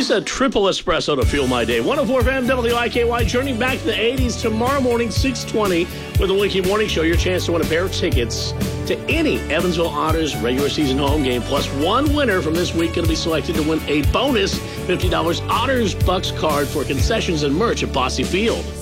Just a triple espresso to fuel my day. 104 FM WIKY, journey back to the 80s tomorrow morning, 6:20, with the Wiki Morning Show. Your chance to win a pair of tickets to any Evansville Otters regular season home game. Plus one winner from this week going to be selected to win a bonus $50 Otters Bucks card for concessions and merch at Bosse Field.